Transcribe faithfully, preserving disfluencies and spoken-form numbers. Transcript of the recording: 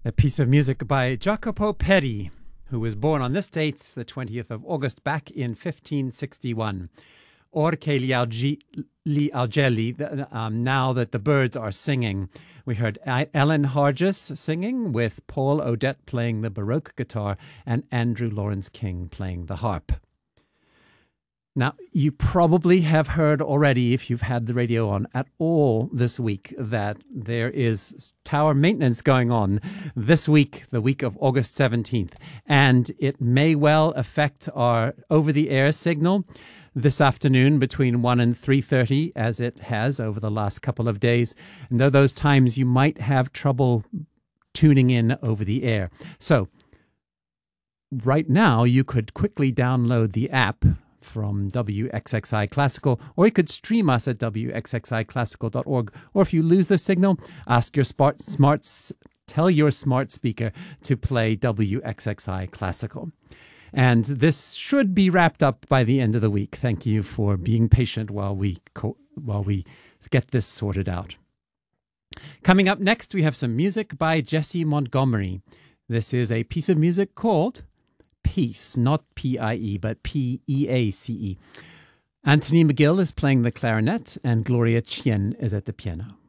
A piece of music by Jacopo Peri, who was born on this date, the twentieth of August, back in fifteen sixty-one. Or che gli augi- gli augelli, um, now that the birds are singing. We heard Ellen Hargis singing, with Paul Odette playing the Baroque guitar and Andrew Lawrence King playing the harp. Now, you probably have heard already, if you've had the radio on at all this week, that there is tower maintenance going on this week, the week of August seventeenth, and it may well affect our over-the-air signal this afternoon between one and three thirty, as it has over the last couple of days. And though those times you might have trouble tuning in over the air. So, right now, you could quickly download the app from W X X I Classical, or you could stream us at w x x i classical dot org. Or if you lose the signal, ask your smart, smart tell your smart speaker to play W X X I Classical. And this should be wrapped up by the end of the week. Thank you for being patient while we co- while we get this sorted out. Coming up next, we have some music by Jesse Montgomery. This is a piece of music called Peace, not P I E, but P E A C E. Anthony McGill is playing the clarinet, and Gloria Chien is at the piano.